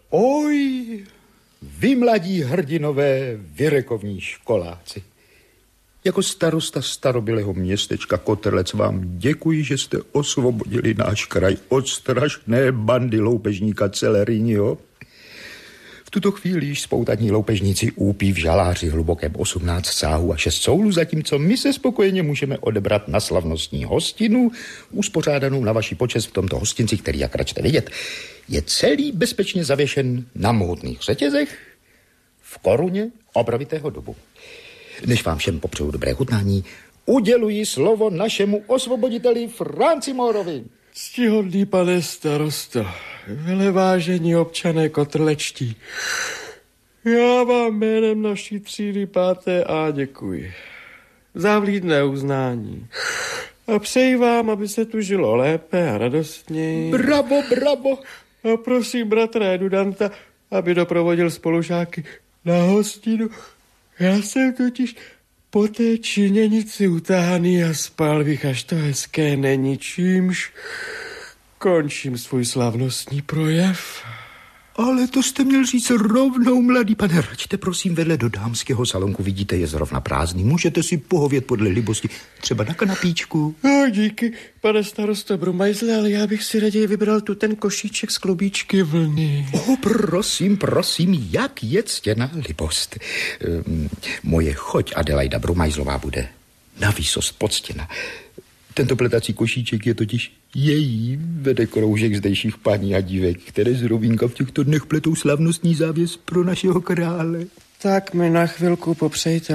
Oj, vy mladí hrdinové vyrekovní školáci. Jako starosta starobylého městečka Kotrlec vám děkuji, že jste osvobodili náš kraj od strašné bandy loupežníka Celeriního. V tuto chvíli již spoutaní loupežníci úpí v žaláři hlubokém 18 sáhů a 6 soulů, zatímco my se spokojeně můžeme odebrat na slavnostní hostinu, uspořádanou na vaši počest v tomto hostinci, který, jak račte vidět, je celý bezpečně zavěšen na mohutných řetězech v koruně obrovitého dubu. Než vám všem popřeju dobré chutnání, uděluji slovo našemu osvoboditeli Franci Mórovi. Ctihodný pane starosto, velevážení občané kotrlečtí, já vám jménem naší třídy 5A děkuji za vlídné uznání a přeji vám, aby se tu žilo lépe a radostněji. Bravo, bravo. A prosím bratra Edudanta, aby doprovodil spolužáky na hostinu. Já jsem totiž po té činěnici utahaný a spal bych, až to hezké není, čímž končím svůj slavnostní projev. Ale to jste měl říct rovnou, mladý pane. Račte prosím vedle do dámského salonku, vidíte, je zrovna prázdný. Můžete si pohovět podle libosti, třeba na kanapíčku. No, díky, pane starosto Brumajzle, ale já bych si raději vybral tu ten košíček z klobíčky vlny. Prosím, jak je ctěná libost. Moje choť Adelaida Brumajzlová bude na výsost poctěna. Tento pletací košíček je totiž její, vede kroužek zdejších paní a dívek, které z Robínka v těchto dnech pletou slavnostní závěs pro našeho krále. Tak mi na chvilku popřejte